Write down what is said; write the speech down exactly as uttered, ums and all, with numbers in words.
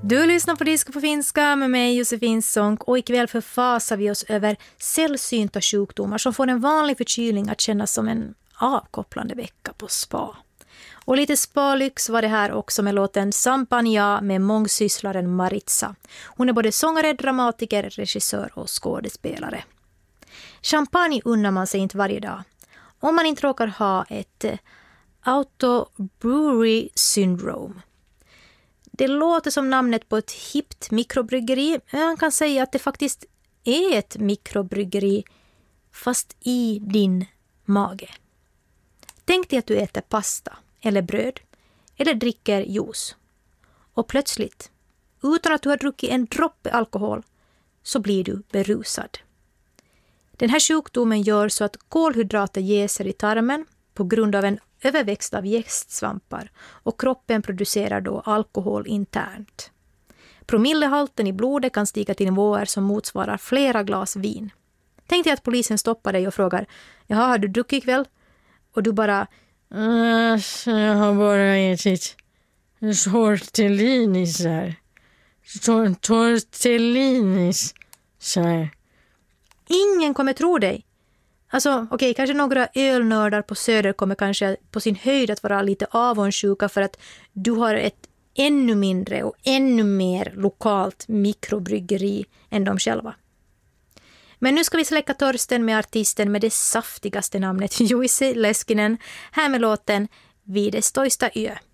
Du lyssnar på Disco på finska med mig Josefin Sonck och ikväll förfasar vi oss över sällsynta sjukdomar som får en vanlig förkylning att kännas som en avkopplande vecka på spa. Och lite spa-lyx var det här också med låten Sampanja med mångsysslaren Maritza. Hon är både sångare, dramatiker, regissör och skådespelare. Champagne unnar man sig inte varje dag. Om man inte råkar ha ett autobrewery syndrome. Det låter som namnet på ett hippt mikrobryggeri. Man kan säga att det faktiskt är ett mikrobryggeri fast i din mage. Tänk dig att du äter pasta eller bröd eller dricker juice. Och plötsligt, utan att du har druckit en droppe alkohol, så blir du berusad. Den här sjukdomen gör så att kolhydrater jäser i tarmen på grund av en överväxt av jästsvampar och kroppen producerar då alkohol internt. Promillehalten i blodet kan stiga till nivåer som motsvarar flera glas vin. Tänk dig att polisen stoppar dig och frågar: jaha, har du druckit ikväll? Och du bara: jag har bara ätit tortellinisar. Tortellinisar. Ingen kommer tro dig. Alltså, okej, okay, kanske några ölnördar på Söder kommer kanske på sin höjd att vara lite avundsjuka för att du har ett ännu mindre och ännu mer lokalt mikrobryggeri än de själva. Men nu ska vi släcka törsten med artisten med det saftigaste namnet, Jussi Leskinen, här med låten Vid det stojsta ö.